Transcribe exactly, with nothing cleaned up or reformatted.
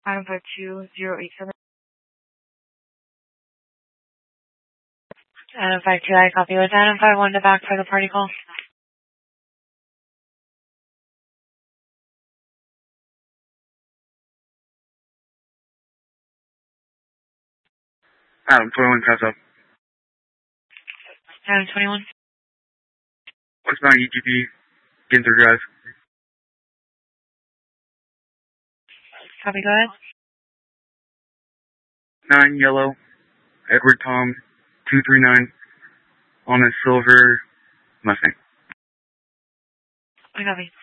Adam five two zero eight seven. Adam five two, I copy. Was Adam five one to back for the party call? Adam twenty-one, pass up. Adam twenty-one. Westbound E G P, Ginter Drive. Copy, go ahead. nine yellow, Edward Tom, two three nine, on a silver Mustang. I copy.